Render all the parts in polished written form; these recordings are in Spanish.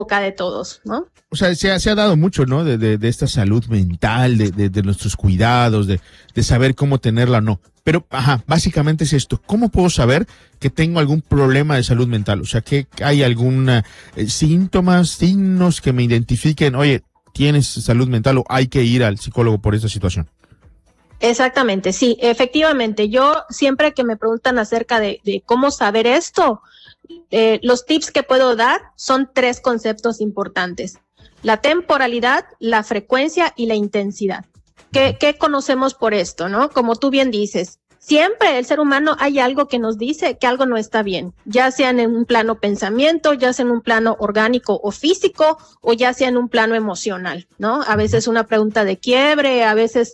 boca de todos, ¿no? O sea, se ha dado mucho, ¿no? De esta salud mental, de nuestros cuidados, de saber cómo tenerla o no. Pero, básicamente es esto. ¿Cómo puedo saber que tengo algún problema de salud mental? O sea, que hay algún síntomas, signos que me identifiquen, oye, tienes salud mental o hay que ir al psicólogo por esta situación. Exactamente, sí, efectivamente. Yo siempre que me preguntan acerca de cómo saber esto, los tips que puedo dar son 3 conceptos importantes: la temporalidad, la frecuencia y la intensidad. ¿Qué conocemos por esto, no? Como tú bien dices, siempre el ser humano hay algo que nos dice que algo no está bien, ya sea en un plano pensamiento, ya sea en un plano orgánico o físico, o ya sea en un plano emocional, ¿no? A veces una pregunta de quiebre, a veces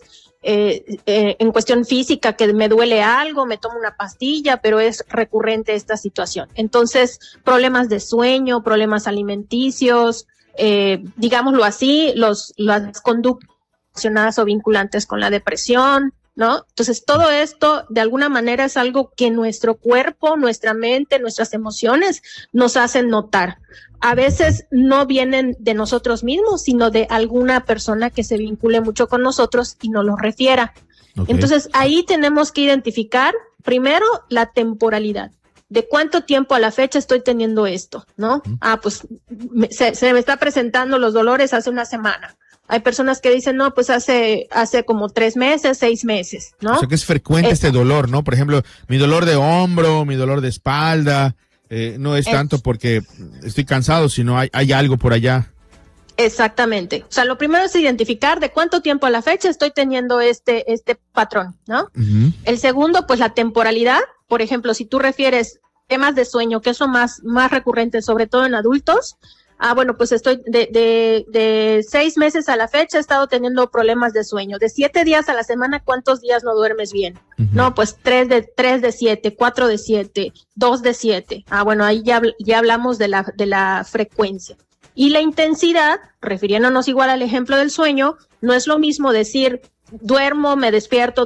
en cuestión física, que me duele algo, me tomo una pastilla, pero es recurrente esta situación. Entonces, problemas de sueño, problemas alimenticios, digámoslo así, las conductas relacionadas o vinculantes con la depresión, ¿no? Entonces, todo esto, de alguna manera, es algo que nuestro cuerpo, nuestra mente, nuestras emociones nos hacen notar. A veces no vienen de nosotros mismos, sino de alguna persona que se vincule mucho con nosotros y nos lo refiera. Okay. Entonces, ahí tenemos que identificar, primero, la temporalidad. ¿De cuánto tiempo a la fecha estoy teniendo esto, no? Pues se me está presentando los dolores hace una semana. Hay personas que dicen, no, pues hace como 3 meses, 6 meses, ¿no? O sea que es frecuente este dolor, ¿no? Por ejemplo, mi dolor de hombro, mi dolor de espalda, no es tanto porque estoy cansado, sino hay algo por allá. Exactamente. O sea, lo primero es identificar de cuánto tiempo a la fecha estoy teniendo este patrón, ¿no? Uh-huh. El segundo, pues la temporalidad. Por ejemplo, si tú refieres temas de sueño, que son más recurrentes, sobre todo en adultos, bueno, pues estoy de 6 meses a la fecha he estado teniendo problemas de sueño. De 7 días a la semana, ¿cuántos días no duermes bien? Uh-huh. No, pues 3 de 7, 4 de 7, 2 de 7. Bueno, ahí ya hablamos de la frecuencia. Y la intensidad, refiriéndonos igual al ejemplo del sueño, no es lo mismo decir duermo, me despierto,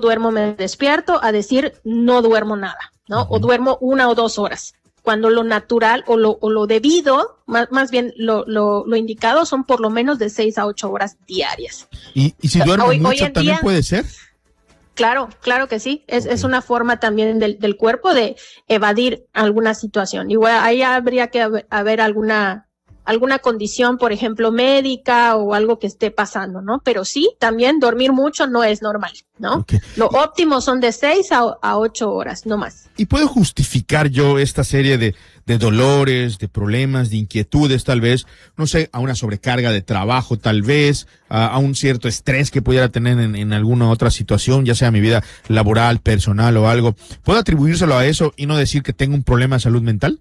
a decir no duermo nada, ¿no? Uh-huh. O duermo 1 o 2 horas. Cuando lo natural o lo debido, más bien lo indicado, son por lo menos de 6 a 8 horas diarias. ¿Y si duermo mucho también puede ser? Claro que sí. Es una forma también del cuerpo de evadir alguna situación. Igual ahí habría que haber alguna condición, por ejemplo, médica o algo que esté pasando, ¿no? Pero sí, también dormir mucho no es normal, ¿no? Okay. Lo óptimo son de 6 a 8 horas, no más. ¿Y puedo justificar yo esta serie de dolores, de problemas, de inquietudes, tal vez, no sé, a una sobrecarga de trabajo, tal vez, a un cierto estrés que pudiera tener en alguna otra situación, ya sea mi vida laboral, personal o algo? ¿Puedo atribuírselo a eso y no decir que tengo un problema de salud mental?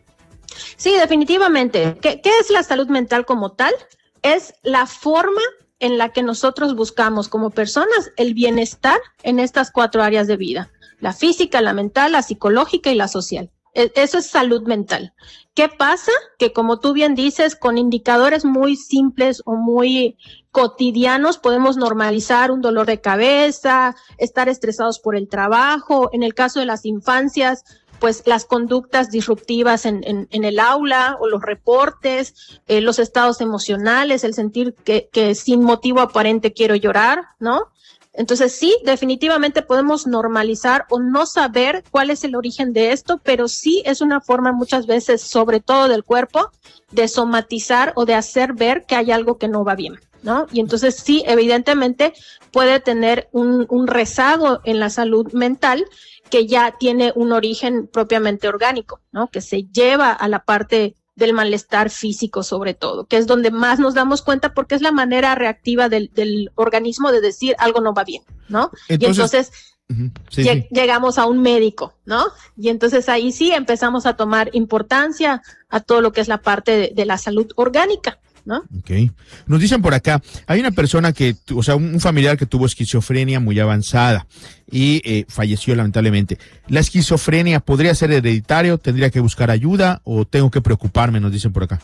Sí, definitivamente. ¿Qué es la salud mental como tal? Es la forma en la que nosotros buscamos como personas el bienestar en estas 4 áreas de vida: la física, la mental, la psicológica y la social. Eso es salud mental. ¿Qué pasa? Que, como tú bien dices, con indicadores muy simples o muy cotidianos podemos normalizar un dolor de cabeza, estar estresados por el trabajo. En el caso de las infancias, pues las conductas disruptivas en el aula o los reportes, los estados emocionales, el sentir que sin motivo aparente quiero llorar, ¿no? Entonces sí, definitivamente podemos normalizar o no saber cuál es el origen de esto, pero sí es una forma muchas veces, sobre todo del cuerpo, de somatizar o de hacer ver que hay algo que no va bien, ¿no? Y entonces sí, evidentemente puede tener un rezago en la salud mental que ya tiene un origen propiamente orgánico, ¿no? Que se lleva a la parte del malestar físico, sobre todo, que es donde más nos damos cuenta, porque es la manera reactiva del organismo de decir algo no va bien, ¿no? Entonces llegamos a un médico, ¿no? Y entonces ahí sí empezamos a tomar importancia a todo lo que es la parte de la salud orgánica, ¿no? Okay. Nos dicen por acá, hay una persona un familiar que tuvo esquizofrenia muy avanzada y falleció lamentablemente. ¿La esquizofrenia podría ser hereditario? ¿Tendría que buscar ayuda o tengo que preocuparme? Nos dicen por acá.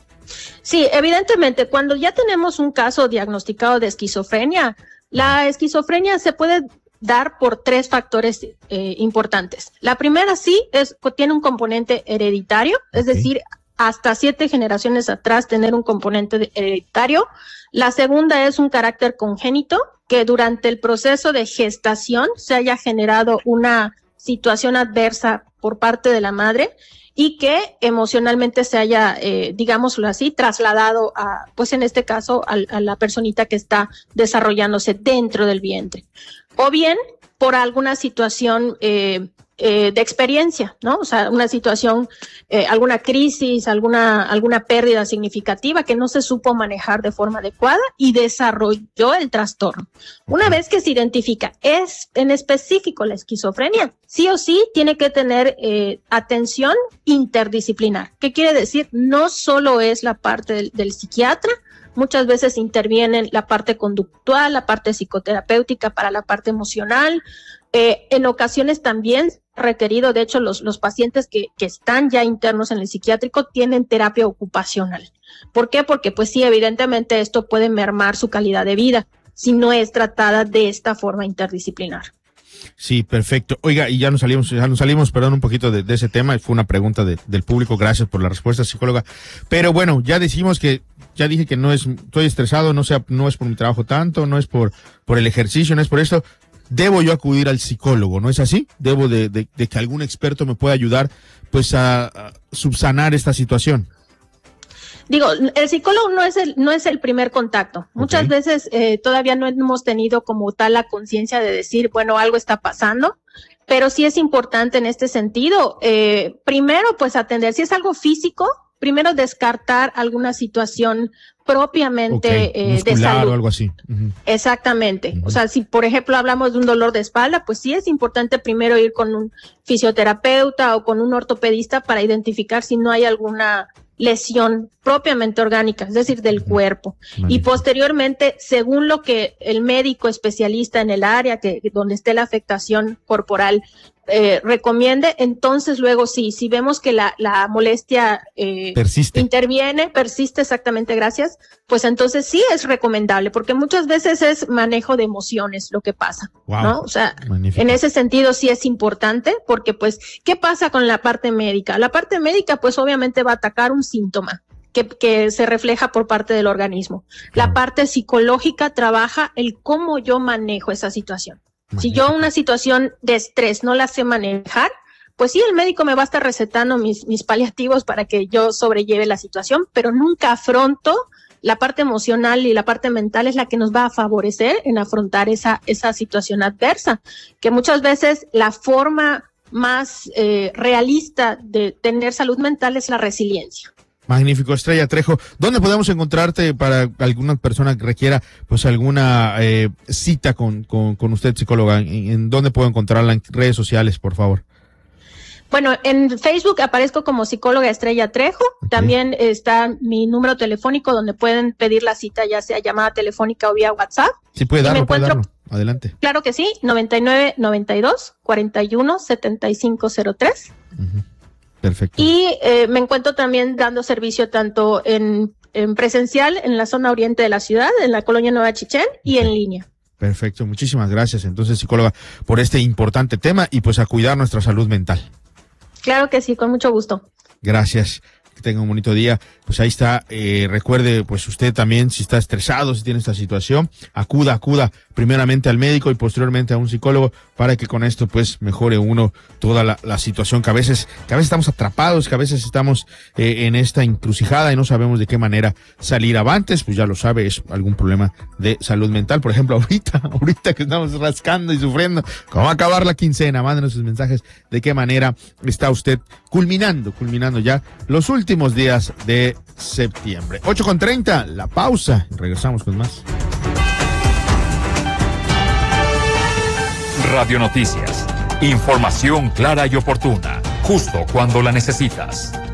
Sí, evidentemente, cuando ya tenemos un caso diagnosticado de esquizofrenia, la esquizofrenia se puede dar por 3 factores importantes. La primera tiene un componente hereditario, es decir, hasta 7 generaciones atrás tener un componente hereditario. La segunda es un carácter congénito, que durante el proceso de gestación se haya generado una situación adversa por parte de la madre y que emocionalmente se haya, digámoslo así, trasladado a, pues en este caso, a la personita que está desarrollándose dentro del vientre. O bien por alguna situación de experiencia, ¿no? O sea, una situación, alguna crisis, alguna pérdida significativa que no se supo manejar de forma adecuada y desarrolló el trastorno. Una vez que se identifica, es en específico la esquizofrenia, sí o sí tiene que tener atención interdisciplinar. ¿Qué quiere decir? No solo es la parte del psiquiatra, muchas veces interviene la parte conductual, la parte psicoterapéutica para la parte emocional. En ocasiones también requerido, de hecho, los pacientes que están ya internos en el psiquiátrico tienen terapia ocupacional. ¿Por qué? Porque pues sí, evidentemente esto puede mermar su calidad de vida si no es tratada de esta forma interdisciplinar. Sí, perfecto. Oiga, y ya nos salimos, perdón, un poquito de ese tema. Fue una pregunta del público. Gracias por la respuesta, psicóloga. Pero bueno, ya decimos que, ya dije que no es, estoy estresado, no es por mi trabajo tanto, no es por el ejercicio, no es por esto. Debo yo acudir al psicólogo, ¿no es así? Debo de que algún experto me pueda ayudar, pues, a subsanar esta situación. Digo, el psicólogo no es el primer contacto. Muchas veces todavía no hemos tenido como tal la conciencia de decir, bueno, algo está pasando, pero sí es importante en este sentido, primero, pues atender. Si es algo físico, primero descartar alguna situación propiamente de salud. O algo así. Exactamente. O sea, si por ejemplo hablamos de un dolor de espalda, pues sí es importante primero ir con un fisioterapeuta o con un ortopedista para identificar si no hay alguna lesión propiamente orgánica, es decir, del cuerpo. Y posteriormente, según lo que el médico especialista en el área donde esté la afectación corporal recomiende, entonces luego si vemos que la molestia persiste exactamente, gracias, pues entonces sí es recomendable, porque muchas veces es manejo de emociones lo que pasa, ¿no? O sea, magnífico. En ese sentido sí es importante, porque pues, ¿qué pasa con la parte médica? La parte médica pues obviamente va a atacar un síntoma que se refleja por parte del organismo. La parte psicológica trabaja el cómo yo manejo esa situación. Si yo una situación de estrés no la sé manejar, pues sí, el médico me va a estar recetando mis paliativos para que yo sobrelleve la situación, pero nunca afronto la parte emocional y la parte mental es la que nos va a favorecer en afrontar esa situación adversa, que muchas veces la forma más realista de tener salud mental es la resiliencia. Magnífico, Estrella Trejo. ¿Dónde podemos encontrarte para alguna persona que requiera pues alguna cita con usted, psicóloga? ¿En dónde puedo encontrarla? En redes sociales, por favor. Bueno, en Facebook aparezco como psicóloga Estrella Trejo. También está mi número telefónico donde pueden pedir la cita, ya sea llamada telefónica o vía WhatsApp. Sí, puede darlo. Adelante. Claro que sí, 9992-417503. Perfecto. Y me encuentro también dando servicio tanto en presencial en la zona oriente de la ciudad, en la colonia Nueva Chichén, y en línea. Perfecto, muchísimas gracias entonces, psicóloga, por este importante tema y pues a cuidar nuestra salud mental. Claro que sí, con mucho gusto. Gracias. Que tenga un bonito día. Pues ahí está, recuerde, pues usted también, si está estresado, si tiene esta situación, acuda primeramente al médico y posteriormente a un psicólogo para que con esto pues mejore uno toda la situación que a veces estamos atrapados, que a veces estamos en esta encrucijada y no sabemos de qué manera salir avantes. Pues ya lo sabe, es algún problema de salud mental. Por ejemplo, ahorita que estamos rascando y sufriendo, ¿cómo va a acabar la quincena? Mándenos sus mensajes de qué manera está usted culminando ya los últimos días de septiembre. 8:30, la pausa. Regresamos con más. Radio Noticias. Información clara y oportuna, justo cuando la necesitas.